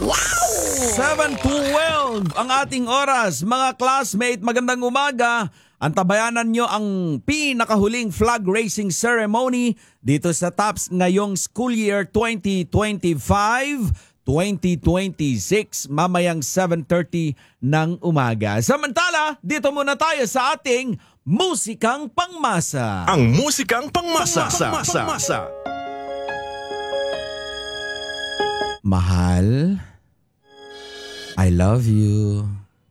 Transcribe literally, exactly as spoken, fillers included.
seven twelve ang ating oras. Mga classmate, magandang umaga. Antabayanan nyo ang pinakahuling flag raising ceremony dito sa TOPS ngayong school year twenty twenty-five twenty twenty-six mamayang seven thirty ng umaga. Samantala, dito muna tayo sa ating musikang pangmasa. Ang musikang pangmasa. pangmasa. pangmasa. Mahal, I love you.